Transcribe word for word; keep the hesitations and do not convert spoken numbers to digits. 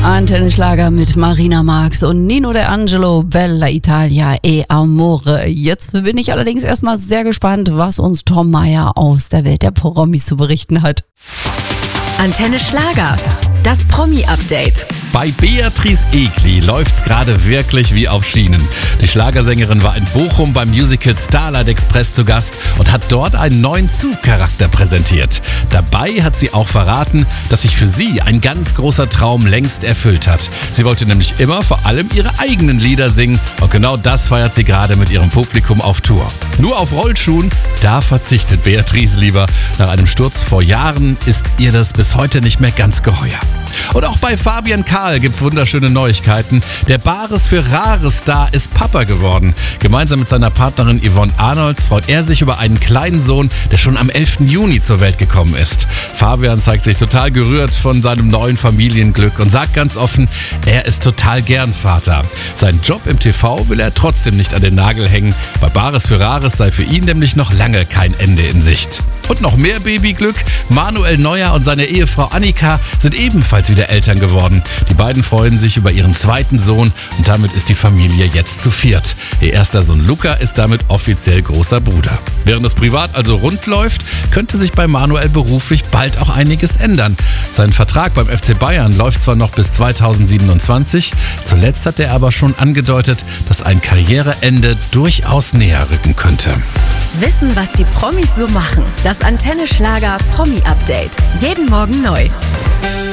Antenne Schlager mit Marina Marx und Nino D'Angelo, Bella Italia e Amore. Jetzt bin ich allerdings erstmal sehr gespannt, was uns Tom Meyer aus der Welt der Promis zu berichten hat. Antenne Schlager, das Promi-Update. Bei Beatrice Egli läuft's gerade wirklich wie auf Schienen. Die Schlagersängerin war in Bochum beim Musical Starlight Express zu Gast und hat dort einen neuen Zugcharakter präsentiert. Dabei hat sie auch verraten, dass sich für sie ein ganz großer Traum längst erfüllt hat. Sie wollte nämlich immer vor allem ihre eigenen Lieder singen und genau das feiert sie gerade mit ihrem Publikum auf Tour. Nur auf Rollschuhen, da verzichtet Beatrice lieber. Nach einem Sturz vor Jahren ist ihr das bis heute nicht mehr ganz geheuer. Und auch bei Fabian Karl gibt's wunderschöne Neuigkeiten. Der Bares für Rares-Star ist Papa geworden. Gemeinsam mit seiner Partnerin Yvonne Arnolds freut er sich über einen kleinen Sohn, der schon am elften Juni zur Welt gekommen ist. Fabian zeigt sich total gerührt von seinem neuen Familienglück und sagt ganz offen, er ist total gern Vater. Seinen Job im T V will er trotzdem nicht an den Nagel hängen. Bei Bares für Rares sei für ihn nämlich noch lange kein Ende in Sicht. Und noch mehr Babyglück. Manuel Neuer und seine Ehefrau Annika sind ebenfalls wieder Eltern geworden. Die beiden freuen sich über ihren zweiten Sohn und damit ist die Familie jetzt zu viert. Ihr erster Sohn Luca ist damit offiziell großer Bruder. Während es privat also rund läuft, könnte sich bei Manuel beruflich bald auch einiges ändern. Sein Vertrag beim F C Bayern läuft zwar noch bis zweitausendsiebenundzwanzig, zuletzt hat er aber schon angedeutet, dass ein Karriereende durchaus näher rücken könnte. Wissen, was die Promis so machen. Das Antenne Schlager Promi-Update. Jeden Morgen neu.